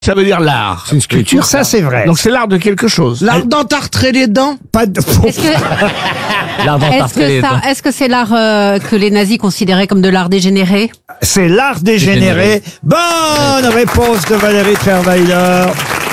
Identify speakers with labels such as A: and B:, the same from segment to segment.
A: Ça veut dire l'art.
B: C'est une sculpture, ça c'est vrai.
A: Donc c'est l'art de quelque chose.
C: L'art d'entartrer les dents.
B: Pas de...
D: Est-ce que c'est l'art que les nazis considéraient comme de l'art dégénéré?
B: C'est l'art dégénéré. Bonne réponse de Valérie Trierweiler.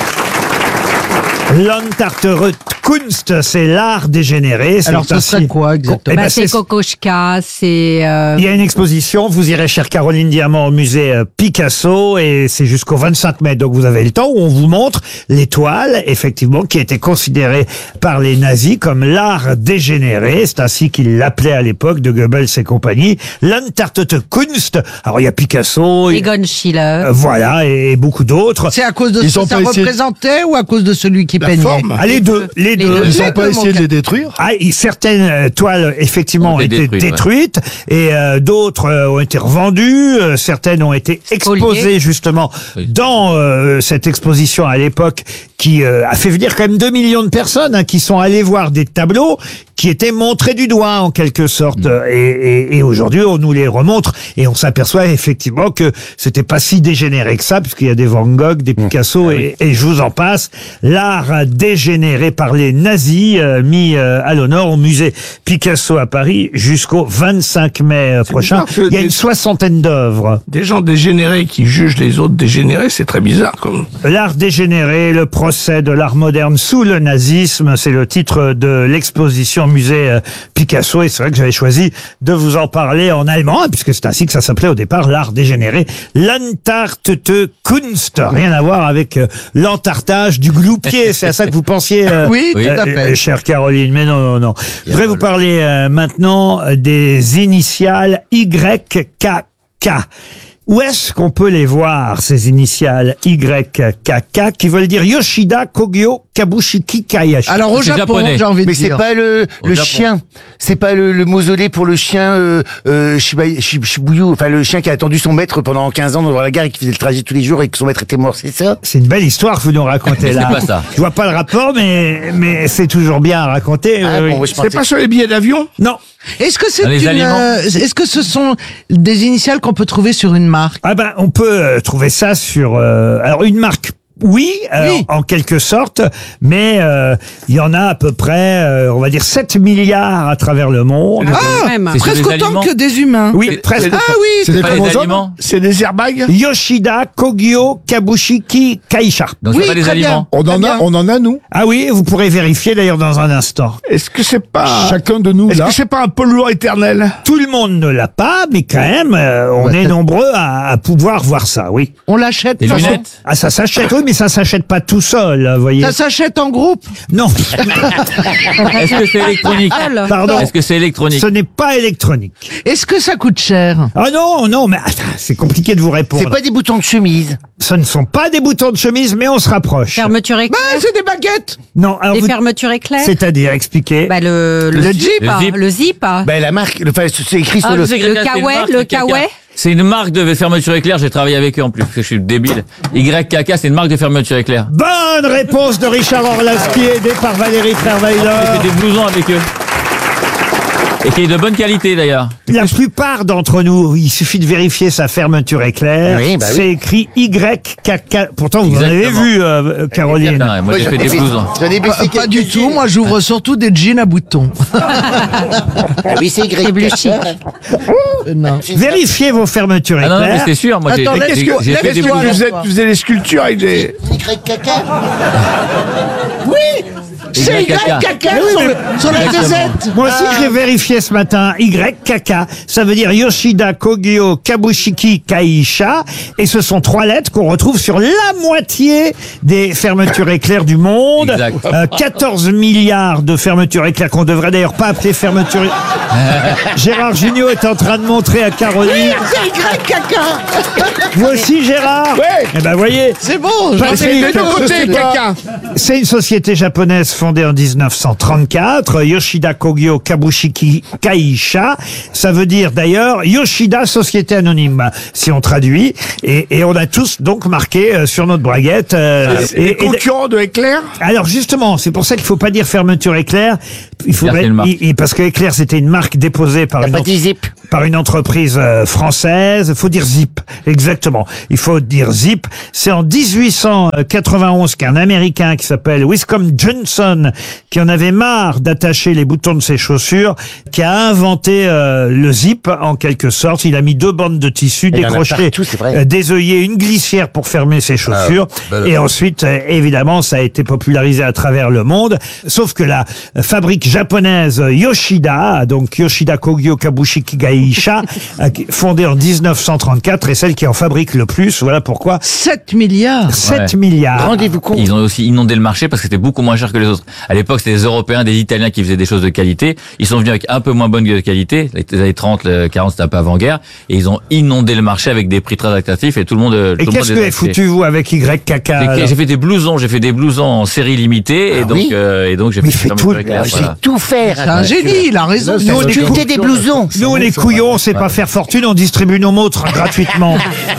B: L'Entartere Kunst, c'est l'art dégénéré.
C: Alors ce serait quoi exactement?
D: C'est Kokoschka, c'est...
B: Il y a une exposition, vous irez, chère Caroline Diamant, au musée Picasso, et c'est jusqu'au 25 mai, donc vous avez le temps, où on vous montre les toiles, effectivement, qui étaient considérées par les nazis comme l'art dégénéré. C'est ainsi qu'ils l'appelaient à l'époque, de Goebbels et compagnie. L'Entartere Kunst. Alors il y a Picasso.
D: Egon Schiele.
B: Voilà, et beaucoup d'autres.
C: C'est à cause de ce que ça représentait ou à cause de celui qui peignait?
B: Ah, les deux.
E: Ils n'ont pas essayé de les détruire?
B: Ah, certaines toiles, effectivement, ont été détruites, et d'autres ont été revendues. Certaines ont été exposées, justement, dans cette exposition à l'époque, qui a fait venir quand même 2 millions de personnes qui sont allées voir des tableaux qui étaient montrés du doigt, en quelque sorte. Et aujourd'hui, on nous les remontre, et on s'aperçoit effectivement que c'était pas si dégénéré que ça, puisqu'il y a des Van Gogh, des Picasso, et je vous en passe. L'art dégénéré par les nazis, mis à l'honneur au musée Picasso à Paris jusqu'au 25 mai prochain. Il y a une 60aine d'œuvres.
A: Des gens dégénérés qui jugent les autres dégénérés, c'est très bizarre.
B: L'art dégénéré, le procès de l'art moderne sous le nazisme, c'est le titre de l'exposition musée Picasso, et c'est vrai que j'avais choisi de vous en parler en allemand, puisque c'est ainsi que ça s'appelait au départ, l'art dégénéré. L'Entartete Kunst, rien à voir avec l'entartage du gloupier, c'est à ça que vous pensiez,
C: oui, tout à fait.
B: chère Caroline, mais non. Je voudrais vous parler maintenant des initiales YKK. Où est-ce qu'on peut les voir, ces initiales YKK, qui veulent dire Yoshida Kogyo Kabushiki Kayashi?
C: Alors au Japon, j'ai envie de
F: mais
C: dire.
F: c'est pas le chien, c'est pas le mausolée pour le chien Shibuya, enfin le chien qui a attendu son maître pendant 15 ans dans la gare et qui faisait le trajet tous les jours et que son maître était mort, c'est ça?
B: C'est une belle histoire que vous nous racontez là.
G: C'est pas ça.
B: Je vois pas le rapport, mais c'est toujours bien à raconter.
F: Ah,
B: oui.
F: bon,
A: C'est pas sur les billets d'avion?
B: Non.
C: Est-ce que c'est
G: Dans les aliments.
C: est-ce que ce sont des initiales qu'on peut trouver sur une marque?
B: Ah ben, on peut trouver ça sur alors une marque. Oui, en quelque sorte, mais il y en a à peu près, on va dire 7 milliards à travers le monde.
G: C'est sur
C: Presque
G: les
C: autant
G: aliments.
C: que des humains.
B: Oui, presque.
C: Ah oui,
E: C'est des
G: Pas les
E: chromosomes?
G: aliments.
A: C'est des airbags?
B: Yoshida Kogyo Kabushiki Kaisha.
G: Donc
C: Oui,
G: c'est pas les
C: très bien.
G: aliments.
E: On en a, nous.
B: Ah oui, vous pourrez vérifier d'ailleurs dans un instant.
A: Est-ce que c'est pas...
E: Chacun de nous,
A: Est-ce
E: là.
A: que c'est pas un polluant éternel?
B: Tout le monde ne l'a pas, mais quand même, on est nombreux à pouvoir voir ça, oui.
C: on l'achète.
G: Des
C: de toute façon.
G: lunettes.
B: Ah, ça s'achète, oui, mais ça s'achète pas tout seul, vous voyez.
C: Ça s'achète en groupe.
B: Non,
G: Est-ce que c'est électronique?
B: pardon,
G: Est-ce que c'est électronique?
B: ce n'est pas électronique.
C: Est-ce que ça coûte cher?
B: Ah non, mais attends, c'est compliqué de vous répondre.
F: C'est pas des boutons de chemise.
B: Ce ne sont pas des boutons de chemise, mais on se rapproche.
D: Fermeture éclair.
C: Ah, c'est des baguettes.
B: Non, alors
D: Des
B: vous-
D: fermetures éclair.
B: c'est-à-dire, expliquez.
D: Bah, le zip.
G: Le zip.
D: Le zip.
F: Ben la marque, enfin c'est écrit sur
G: Ah,
F: le.
G: je sais que
D: Le
G: c'est une
D: kawaii,
G: marque,
D: le
G: KK.
D: kawaii.
G: C'est une marque de fermeture éclair, j'ai travaillé avec eux en plus, parce que je suis débile. YKK, c'est une marque de fermeture éclair.
B: Bonne réponse de Richard Orlaski, aidé par Valérie
G: J'ai
B: Trierweiler.
G: fait des blousons avec eux. Et qui est de bonne qualité d'ailleurs.
B: La plupart d'entre nous, il suffit de vérifier sa fermeture éclair.
F: Oui, bah oui.
B: C'est écrit YKK. Pourtant, vous en avez
G: Exactement.
B: vu, Caroline.
G: Putain, moi j'ai fait des blousons.
F: J'en ai baissé
C: Pas du
F: quelques-unes.
C: tout. Moi, j'ouvre surtout des jeans à boutons.
F: Ah oui, c'est Y.
D: C'est bleu chic.
C: Non.
B: Vérifiez vos fermetures
G: Ah non, non, mais
B: éclair.
G: c'est sûr, moi j'ai
C: Attends,
G: j'ai-
C: laisse-moi-
G: j'ai fait des
C: laisse-moi-
G: blousons.
A: Tu faisais des sculptures avec des...
F: YKK.
C: C'est
G: YKK.
C: YKK sur la gazette.
B: Moi aussi, j'ai vérifié ce matin. YKK, ça veut dire Yoshida Kogyo Kabushiki Kaisha. Et ce sont 3 lettres qu'on retrouve sur la moitié des fermetures éclairs du monde.
G: Exact.
B: 14 milliards de fermetures éclairs qu'on devrait d'ailleurs pas appeler fermetures. Gérard Jugnot est en train de montrer à Caroline.
C: C'est YKK.
B: Vous aussi, Gérard?
A: Ouais.
B: Eh ben, voyez.
C: C'est bon.
B: Bah,
C: j'en
B: c'est
C: ai
B: les
C: fait
B: deux
C: deux.
A: Côté
C: C'est pas-
A: caca.
B: C'est une société société japonaise fondée en 1934, Yoshida Kogyo Kabushiki Kaisha. Ça veut dire d'ailleurs Yoshida Société Anonyme, si on traduit. Et on a tous donc marqué sur notre braguette.
A: Et concurrent de Éclair.
B: Alors justement, c'est pour ça qu'il faut pas dire fermeture Éclair. Il faudrait, parce que Éclair c'était une marque déposée par une entreprise française. Il faut dire Zip, exactement. Il faut dire Zip. C'est en 1891 qu'un Américain qui s'appelle Wiscombe Johnson, qui en avait marre d'attacher les boutons de ses chaussures, qui a inventé le zip en quelque sorte. Il a mis 2 bandes de tissu décrochées, des œillets, une glissière pour fermer ses chaussures. Et ensuite, évidemment, ça a été popularisé à travers le monde. Sauf que la fabrique japonaise Yoshida, donc Yoshida Kogyo Kabushiki Gaisha, fondée en 1934, est celle qui en fabrique le plus. Voilà pourquoi.
C: 7 milliards.
B: 7 milliards.
F: Rendez-vous compte.
G: Ils ont aussi inondé le marché parce que c'était beaucoup moins cher que les autres. À l'époque, c'était des Européens, des Italiens qui faisaient des choses de qualité. Ils sont venus avec un peu moins bonne qualité. Les années 30, 40, c'était un peu avant-guerre. Et ils ont inondé le marché avec des prix très attractifs et tout le monde.
B: Et qu'est-ce que vous avez foutu, vous, avec YKK?
G: J'ai fait des blousons en série limitée. Et donc, j'ai fait
F: tout. C'est tout faire.
C: C'est un génie, il a raison.
F: Nous, on des blousons.
B: Nous, les couillons, on sait pas faire fortune, on distribue nos montres gratuitement.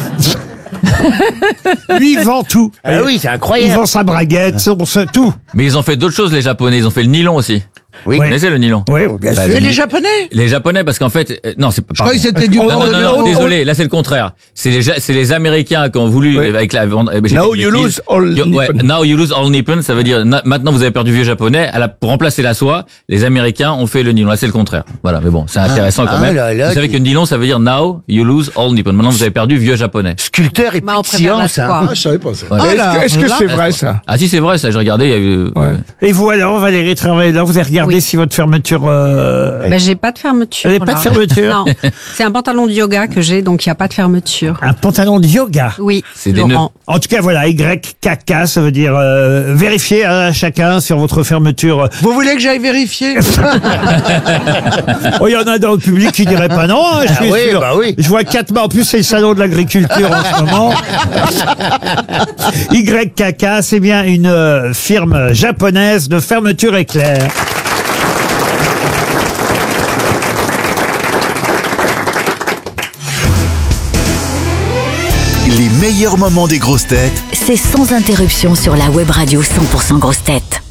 B: Lui, il vend tout.
F: Ah oui, c'est incroyable.
B: Il vend sa braguette, tout.
G: Mais ils ont fait d'autres choses, les Japonais. Ils ont fait le nylon aussi.
F: Oui.
G: Vous connaissez le nylon?
B: Oui, bien sûr.
C: Et les Japonais?
G: Les Japonais, parce qu'en fait, non, c'est pas.
C: Je crois que c'était du
G: non, désolé, là c'est le contraire. C'est les Américains qui ont voulu avec la.
A: Now you lose all Nippon.
G: Now you lose all Nippon, ça veut dire maintenant vous avez perdu vieux japonais. Pour remplacer la soie, les Américains ont fait le nylon. Là c'est le contraire. Voilà, mais bon, c'est intéressant quand même. Vous savez que nylon, ça veut dire now you lose all Nippon. Maintenant vous avez perdu vieux japonais.
F: Sculpteur et science.
E: Ah, je savais pas ça.
A: Est-ce que c'est vrai ça?
G: Ah si c'est vrai ça, j'ai regardé. Il y a eu.
B: Et vous alors, Valérie Travailleur, vous avez regardé si votre fermeture.
D: J'ai pas de fermeture.
B: Vous n'avez pas de fermeture?
D: Non. C'est un pantalon de yoga que j'ai, donc il n'y a pas de fermeture.
B: Un pantalon de yoga?
D: Oui.
G: C'est des nœuds.
B: En tout cas, voilà, YKK, ça veut dire vérifiez chacun sur votre fermeture.
C: Vous voulez que j'aille vérifier?
B: Oh, il y en a dans le public qui dirait pas non, hein, je suis sûr.
F: Bah oui.
B: Je vois 4 mains. En plus, c'est le salon de l'agriculture en ce moment. YKK, c'est bien une firme japonaise de fermeture éclair.
H: Les meilleurs moments des grosses têtes,
I: c'est sans interruption sur la web radio 100% grosses têtes.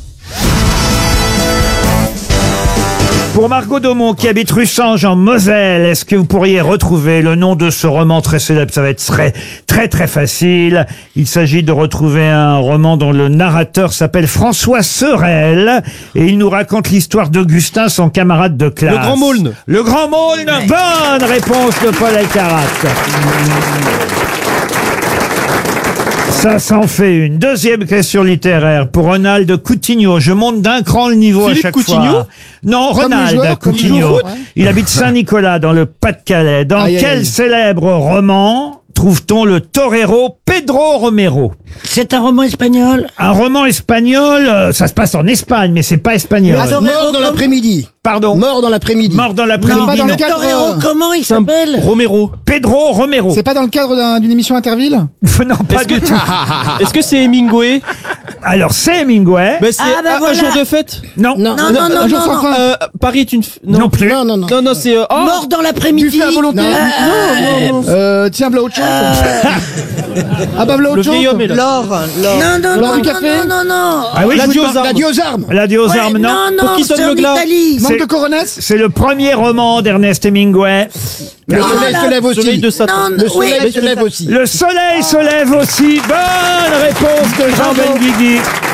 B: Pour Margot Daumont, qui habite rue Sange en Moselle, est-ce que vous pourriez retrouver le nom de ce roman très célèbre? Ça va être très facile. Il s'agit de retrouver un roman dont le narrateur s'appelle François Sorel et il nous raconte l'histoire d'Augustin, son camarade de classe.
E: Le Grand Maulne.
B: Le Grand Maulne. Bonne réponse de Paul Alcarat. Ça s'en fait une. Deuxième question littéraire pour Ronald Coutinho. Je monte d'un cran le niveau
E: Philippe
B: à chaque
E: Coutinho
B: fois. Non,
E: Comme
B: Ronald
E: le joueur, comme il joue au
B: Coutinho.
E: foot.
B: Il habite Saint-Nicolas dans le Pas-de-Calais. Dans
E: Aïe, aïe,
B: quel
E: aïe.
B: célèbre roman trouve-t-on le torero Pedro Romero?
J: C'est un roman espagnol.
B: Un roman espagnol, ça se passe en Espagne, mais c'est pas espagnol.
J: Mort dans l'après-midi.
B: Pardon.
J: Mort dans l'après-midi.
B: Mort dans l'après-midi.
E: pas dans le
B: non.
E: cadre.
J: Torero, comment il s'appelle?
E: Romero.
B: Pedro Romero.
E: C'est pas dans le cadre d'une émission Interville?
B: Non, pas du tout.
K: Est-ce que c'est Hemingway?
B: Alors, c'est Hemingway.
K: C'est un
J: voilà.
K: jour de fête.
B: Non.
J: Non.
K: Paris est une.
B: Non plus.
J: Non,
K: c'est.
J: Mort dans l'après-midi.
E: Buffet à volonté. Tiens, v'là autre chose. Ah bah v'là autre
K: Le
E: chose.
K: vieil homme est là.
J: Non,
E: du café.
J: non.
B: Ah oui, je vous demande-
E: La aux armes.
B: L'adieu aux armes, non.
K: Pour qui sonne
J: c'est
K: le
J: en
K: glas?
J: Italie.
E: Manque
B: C'est-
E: de coronesse.
B: C'est le premier roman d'Ernest Hemingway.
E: Le soleil se lève
K: Soleil
E: aussi.
K: de Satan.
E: Le soleil se lève aussi.
B: Le soleil se lève aussi. Bonne réponse de Jean Benguigui.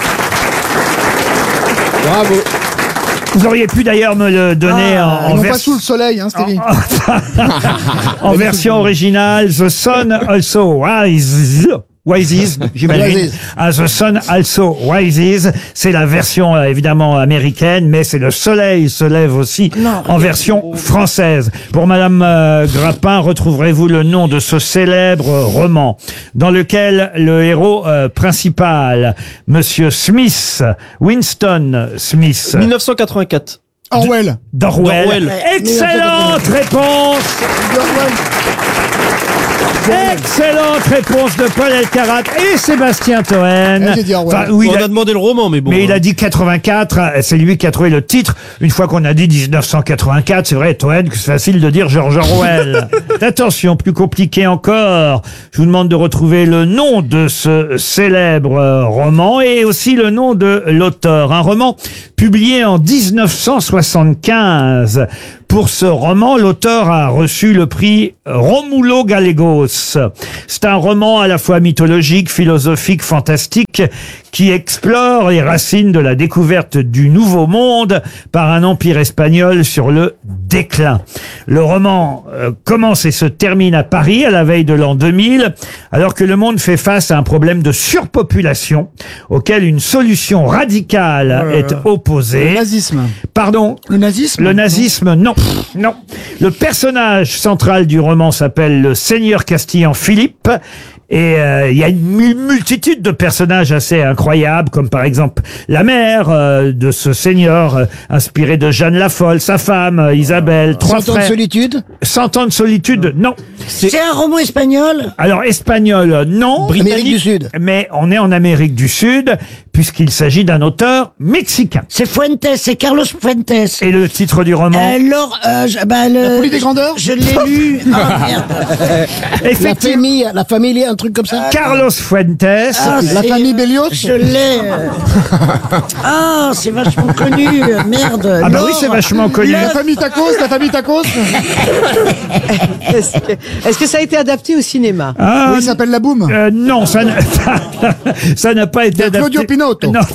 E: Bravo.
B: Vous auriez pu d'ailleurs me le donner en
E: Non pas sous le soleil, hein, Stevie.
B: en version originale. The Sun Also Rises, j'imagine.
E: Rises.
B: The Sun Also Rises. C'est la version évidemment américaine, mais c'est le soleil se lève aussi en version française. Pour Madame Grappin, retrouverez-vous le nom de ce célèbre roman dans lequel le héros principal, Monsieur Smith, Winston Smith,
K: 1984.
E: Orwell.
B: d'Orwell.
K: D'Orwell.
B: Excellente réponse Excellente réponse de Paul Elkarat et Sébastien Toen.
E: J'ai dit Orwell.
B: Enfin, oui,
K: On a demandé le roman, mais bon.
B: mais il a dit 84, c'est lui qui a trouvé le titre. Une fois qu'on a dit 1984, c'est vrai, Toen, que c'est facile de dire George Orwell. Attention, plus compliqué encore. Je vous demande de retrouver le nom de ce célèbre roman et aussi le nom de l'auteur. Un roman publié en 1975. Pour ce roman, l'auteur a reçu le prix Romulo Gallegos. C'est un roman à la fois mythologique, philosophique, fantastique, qui explore les racines de la découverte du Nouveau Monde par un empire espagnol sur le déclin. Le roman commence et se termine à Paris à la veille de l'an 2000, alors que le monde fait face à un problème de surpopulation auquel une solution radicale est opposée.
E: Le nazisme.
B: Pardon?
E: Le nazisme?
B: Le nazisme, non. Non. Le personnage central du roman s'appelle le Seigneur Castillan Philippe. Et il y a une multitude de personnages assez incroyables, comme par exemple la mère de ce seigneur, inspirée de Jeanne la Folle, sa femme, Isabelle, 3
J: 100 ans de
B: frères.
J: solitude?
B: 100 ans de solitude, non.
J: C'est un roman espagnol?
B: Alors, espagnol, non.
J: Amérique du Sud.
B: Mais on est en Amérique du Sud, puisqu'il s'agit d'un auteur mexicain.
J: C'est Fuentes, c'est Carlos Fuentes.
B: Et le titre du roman?
J: Alors,
E: La folie des grandeurs?
J: je l'ai lu. Oh merde.
B: Effectivement.
J: La famille, un truc comme ça?
B: Carlos Fuentes.
J: Ah,
E: La
J: c'est-
E: famille Bélios?
J: Je l'ai. Ah, c'est vachement connu. Merde.
B: Ah bah oui,
J: Laure,
B: c'est vachement connu.
E: La famille Tacos? La famille Tacos?
C: Est-ce que ça a été adapté au cinéma?
B: Ah,
E: Oui, il s'appelle La Boum.
B: non, ça n'a ça n'a pas été adapté.
E: Claudio Pinotto.
B: Non,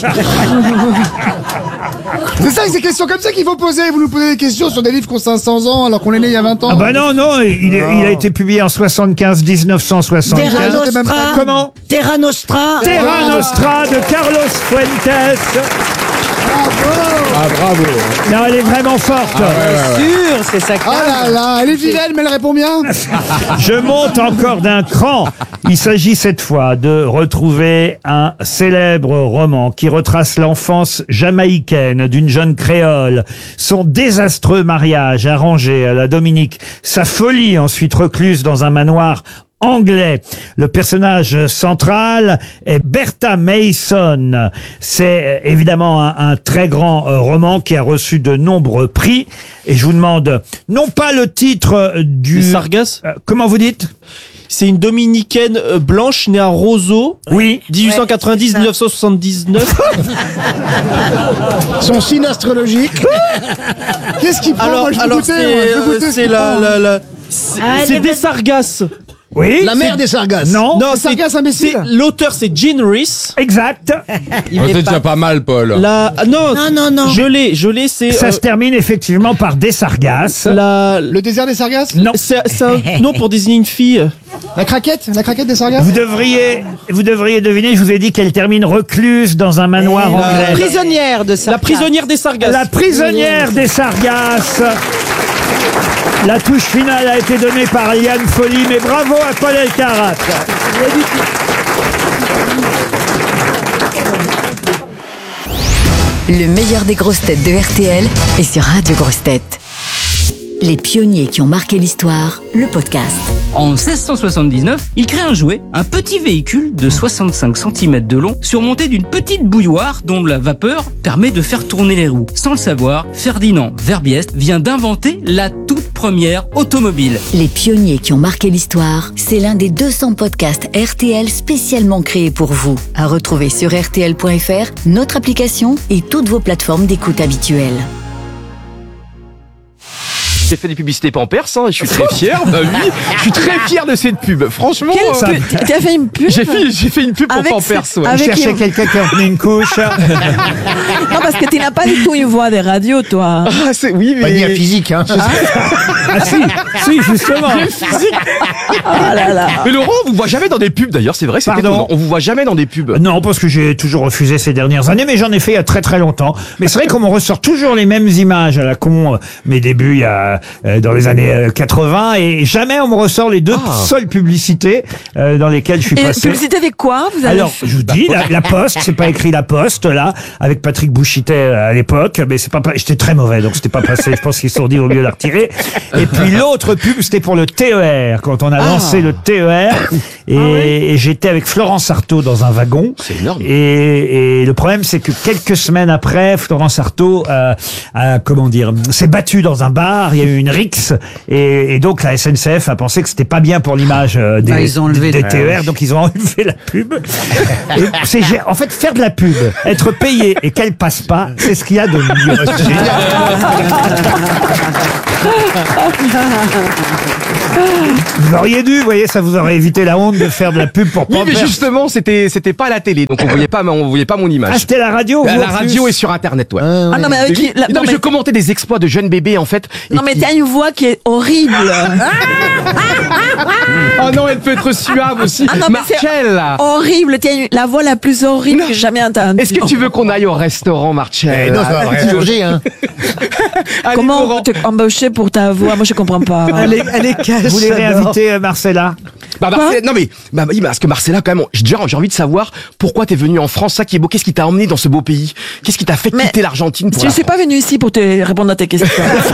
E: C'est ça, c'est des questions comme ça qu'il faut poser. Vous nous posez des questions sur des livres qui ont 500 ans alors qu'on est né il y a 20 ans.
B: ah bah non, il a été publié en 75, 1975.
J: Terra Nostra.
B: Comment?
J: Terra Nostra.
B: Terra Nostra de Carlos Fuentes.
E: Ah, bravo.
B: Non, elle est vraiment forte.
C: Sûr, c'est ça.
E: Ah là là, elle est vilaine, mais elle répond bien.
B: Je monte encore d'un cran. Il s'agit cette fois de retrouver un célèbre roman qui retrace l'enfance jamaïcaine d'une jeune créole, son désastreux mariage arrangé à la Dominique, sa folie ensuite recluse dans un manoir anglais. Le personnage central est Bertha Mason. C'est évidemment un très grand roman qui a reçu de nombreux prix. Et je vous demande, non pas le titre du...
K: Les Sargasses?
B: Comment vous dites?
K: C'est une dominicaine blanche née à Roseau.
B: Oui.
K: 1890-1979.
J: Son signe astrologique.
E: Qu'est-ce qu'il prend? Moi, je veux goûter, moi, je veux goûter ce
K: c'est
E: qu'il prend.
K: c'est des Sargasses.
B: Oui.
J: La mère des Sargasses.
B: Non.
K: Non,
E: Sargasses imbécile.
K: l'auteur, c'est Gene Reese.
B: Exact.
L: C'est déjà pas mal, Paul.
K: Non,
J: Non.
K: je l'ai, c'est
B: Ça se termine effectivement par des sargasses.
E: Le désert des Sargasses?
B: Non.
K: c'est un nom pour désigner une fille.
E: La craquette des Sargasses?
B: Vous devriez deviner, je vous ai dit qu'elle termine recluse dans un manoir anglais.
C: Prisonnière de ça.
K: La prisonnière des Sargasses.
B: La prisonnière des sargasses. La touche finale a été donnée par Liane Folly, mais bravo à Paul Elkarat.
I: Le meilleur des grosses têtes de RTL est sur Radio Grosses Têtes. Les pionniers qui ont marqué l'histoire, le podcast.
M: En 1679, il crée un jouet, un petit véhicule de 65 cm de long, surmonté d'une petite bouilloire dont la vapeur permet de faire tourner les roues. Sans le savoir, Ferdinand Verbiest vient d'inventer la toute première automobile.
I: Les pionniers qui ont marqué l'histoire, c'est l'un des 200 podcasts RTL spécialement créés pour vous. À retrouver sur rtl.fr, notre application et toutes vos plateformes d'écoute habituelles.
N: J'ai fait des publicités Pampers, hein, et je suis très fier. Bah oui, je suis très fier de cette pub. Franchement,
C: T'as fait une pub?
N: j'ai fait une pub pour
C: Avec
N: Pampers.
C: ce-
N: Ouais.
C: avec-
B: Je cherchais quelqu'un qui en tenait une couche.
C: Non, parce que tu n'as pas du tout une voix des radios, toi.
N: Ah, c'est oui, mais
F: Pas dire physique, hein.
B: Ah si, justement.
C: Ah là là.
N: Mais Laurent, on vous voit jamais dans des pubs. D'ailleurs, c'est vrai, c'est
B: Pardon.
N: étonnant. On vous voit jamais dans des pubs.
B: Non, parce que j'ai toujours refusé ces dernières années, mais j'en ai fait il y a très très longtemps. Mais c'est vrai qu'on me ressort toujours les mêmes images à la con. Mes débuts, il y a dans les années 80 et jamais on me ressort les deux seules publicités dans lesquelles je suis
O: Et
B: passé.
O: publicité avec quoi vous avez
B: Alors, je vous dis, la Poste, c'est pas écrit La Poste, là, avec Patrick Bouchitet à l'époque, mais c'est pas, j'étais très mauvais, donc c'était pas passé, je pense qu'ils se sont dit, au mieux la retirer. Et puis l'autre pub, c'était pour le TER, quand on a lancé le TER, et j'étais avec Florence Artaud dans un wagon.
N: C'est énorme.
B: Et le problème, c'est que quelques semaines après, Florence Artaud s'est battue dans un bar, il y a eu une rixe, et donc la SNCF a pensé que c'était pas bien pour l'image
C: ils ont enlevé
B: des TER, donc ils ont enlevé la pub. Et en fait, faire de la pub, être payé et qu'elle passe pas, c'est ce qu'il y a de mieux. Vous auriez dû, vous voyez, ça vous aurait évité la honte de faire de la pub pour
N: Oui, mais
B: Pampers.
N: justement, c'était pas à la télé, donc on voyait pas mon image.
B: Ah, c'était la radio, vous,
N: La
B: en
N: radio
B: plus
N: est sur Internet, ouais.
O: Ah non mais avec
N: Oui. Non, mais je commentais des exploits de jeunes bébés en fait.
O: non mais t'as une voix qui est horrible.
N: Oh non, elle peut être suave aussi.
O: Ah non, mais c'est
N: Marcel, là.
O: horrible, t'as la voix la plus horrible que j'ai jamais entendue.
N: Est-ce que tu veux qu'on aille au restaurant, Marcel?
F: Non, ça va rien changer, hein.
N: Allez,
O: Comment
N: Laurent.
O: on peut t'embaucher pour ta voix? Moi je comprends pas.
C: Elle est cache.
B: Vous voulez réinviter Marcella?
N: Non mais parce que Marcella, quand même, j'ai envie de savoir pourquoi t'es venu en France, ça qui est beau. Qu'est-ce qui t'a emmené dans ce beau pays? Qu'est-ce qui t'a fait quitter l'Argentine pour
O: Je suis pas venu ici pour te répondre à tes questions.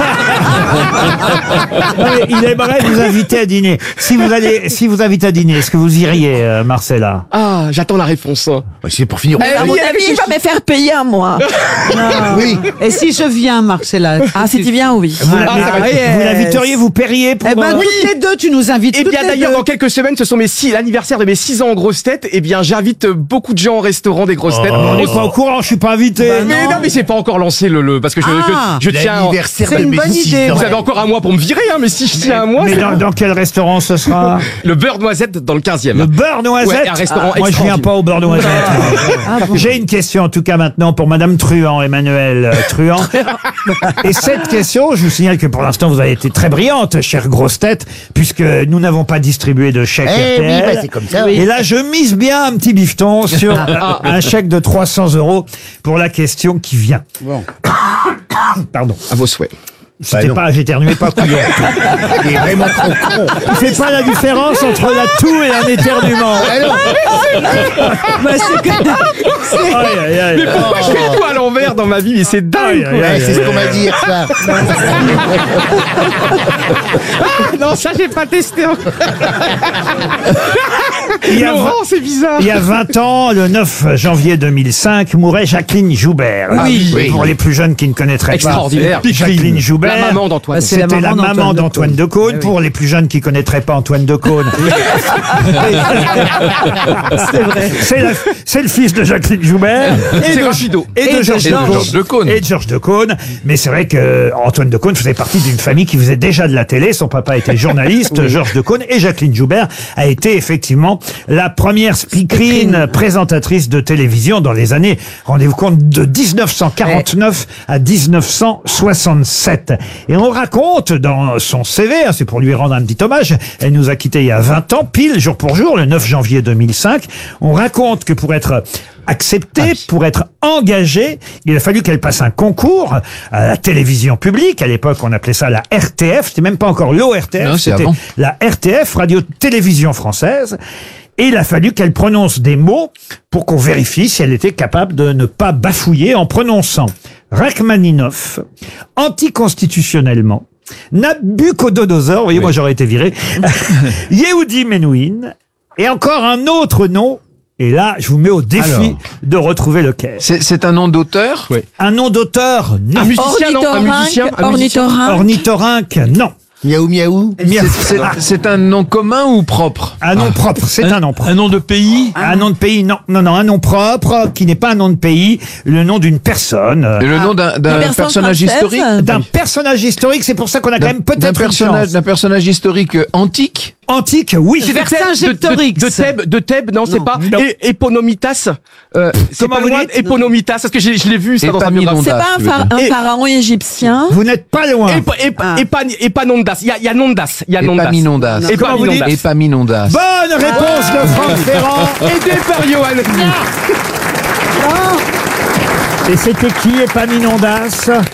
B: Il aimerait vous inviter à dîner. Si vous invite à dîner, est-ce que vous iriez, Marcella?
N: Ah, j'attends la réponse.
F: C'est pour finir.
O: À mon avis, il va me faire payer à moi.
F: Oui.
C: Et si je viens, Marcella?
O: Ah, si tu viens, oui.
B: Vous l'inviteriez, vous paieriez pour...
C: Eh ben, toutes les deux, tu nous invites.
N: Eh
C: toutes
N: bien
C: les
N: d'ailleurs
C: deux.
N: dans quelques semaines ce sont l'anniversaire de mes 6 ans en grosses têtes. Eh bien j'invite beaucoup de gens au restaurant des grosses têtes.
B: On n'est pas au courant, je suis pas invité.
N: Mais non mais j'ai pas encore lancé parce que je tiens.
F: L'anniversaire
C: c'est
F: de
C: une
F: mes
C: bonne
F: 6
C: idée,
F: ans.
N: Vous avez encore un mois pour me virer mais si je tiens un mois.
B: Mais
N: c'est
B: dans quel restaurant ce sera?
N: le beurre noisette dans le 15e.
B: Le beurre noisette?
N: Ouais, un restaurant
B: Moi, je viens
N: extraordinaire.
B: pas au beurre noisette. J'ai une question, en tout cas, maintenant, pour Madame Truand, Emmanuel Truand. Et cette question, je vous signale que pour l'instant, vous avez été très brillante, chère grosse tête, puisque nous n'avons pas distribué de chèque
F: Eh oui,
B: RTL.
F: bah, c'est comme ça.
B: Et là, je mise bien un petit bifton sur un chèque de 300 € pour la question qui vient.
F: Bon.
B: Pardon.
N: À vos souhaits.
B: C'était
F: non.
B: pas, j'éternuais pas couillon.
F: Il est vraiment trop con.
B: Il fait pas la différence entre la toux et un éternuement.
C: Bah, c'est que-
B: Aïe, aïe, aïe.
N: Mais pourquoi je fais tout à l'envers dans ma vie? Mais c'est dingue.
B: Aïe,
N: quoi.
B: aïe,
F: Ouais, c'est ce qu'on m'a dit hier soir.
N: Non ça j'ai pas testé.
B: Il y a
N: Laurent, c'est bizarre.
B: Il y a 20 ans, le 9 janvier 2005, mourait Jacqueline Joubert.
N: Oui.
B: Pour les plus jeunes qui ne connaîtraient pas.
N: Extraordinaire.
B: Jacqueline Joubert.
N: La maman d'Antoine.
C: C'est la
B: C'était la
C: maman
B: maman
C: d'Antoine
B: d'Antoine Decaune.
C: Eh oui.
B: Pour les plus jeunes qui connaîtraient pas Antoine Decaune.
C: C'est vrai.
B: C'est le fils de Jacqueline Joubert.
N: C'est Rapido.
B: Et de Georges Decaune. Et de Georges Decaune. Mais c'est vrai que Antoine Decaune faisait partie d'une famille qui faisait déjà de la télé. Son papa était journaliste, Georges Decaune. Et Jacqueline Joubert a été effectivement la première speakerine présentatrice de télévision dans les années, rendez-vous compte, de 1949 à 1967. Et on raconte dans son CV, c'est pour lui rendre un petit hommage, elle nous a quittés il y a 20 ans, pile, jour pour jour, le 9 janvier 2005. On raconte que pour être acceptée, pour être engagée, il a fallu qu'elle passe un concours à la télévision publique. À l'époque, on appelait ça la RTF. C'était même pas encore l'ORTF, c'était la RTF, Radio-Télévision Française. Et il a fallu qu'elle prononce des mots pour qu'on vérifie si elle était capable de ne pas bafouiller en prononçant Rachmaninov, anticonstitutionnellement, Nabucodonosor, vous voyez, moi j'aurais été viré, Yehudi Menuhin, et encore un autre nom. Et là, je vous mets au défi de retrouver lequel.
L: C'est un nom d'auteur?
N: Oui.
B: Un nom d'auteur, non.
N: Un musicien, non? Un musicien?
B: Ornithorynque, non.
F: Miaou miaou.
L: C'est un nom commun ou propre?
B: Un nom propre, c'est un nom propre.
A: Un nom de pays?
B: Un nom de pays, non, un nom propre qui n'est pas un nom de pays, le nom d'une personne.
L: Le nom d'un personnage historique?
B: D'un personnage historique, c'est pour ça qu'on a quand même peut-être une chance.
L: D'un personnage historique antique?
B: Antique, oui.
C: Vercingétorix.
N: De Thèbes, non, c'est pas. Éponomitas.
B: Comment vous dites?
N: Éponomitas, parce que je l'ai vu ça dans un biographie.
O: C'est pas un pharaon égyptien.
B: Vous n'êtes pas loin.
N: Épanondas. Il y a Nondas. Il y a Nondas.
L: Épaminondas.
B: Comment vous dites?
L: Épaminondas.
B: Bonne réponse de Franck Ferrand.
N: Aidé par Johan.
B: Et c'était qui, Épaminondas?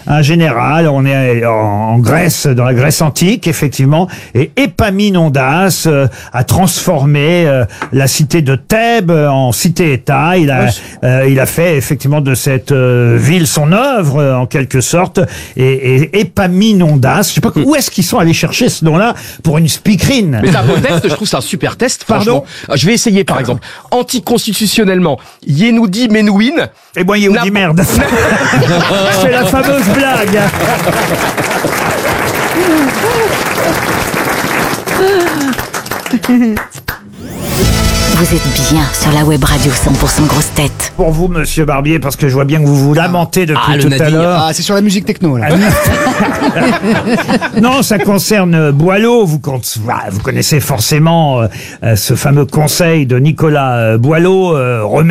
B: un général. On est en Grèce, dans la Grèce antique, effectivement. Et Épaminondas a transformé la cité de Thèbes en cité-État. Il a fait effectivement de cette ville son œuvre, en quelque sorte. Et Épaminondas, je sais pas où est-ce qu'ils sont allés chercher ce nom-là pour une speakerine.
N: Mais c'est un bon test, je trouve c'est un super test.
B: Pardon.
N: Je vais essayer par exemple. Anticonstitutionnellement, Yehudi Menuhin.
B: Et moi Yehudi merde. C'est la fameuse blague.
I: Vous êtes bien sur la web radio 100% grosse tête.
B: Pour vous, monsieur Barbier, parce que je vois bien que vous vous lamentez depuis tout à l'heure.
E: Ah, c'est sur la musique techno, là.
B: Non, ça concerne Boileau. Vous connaissez forcément ce fameux conseil de Nicolas Boileau.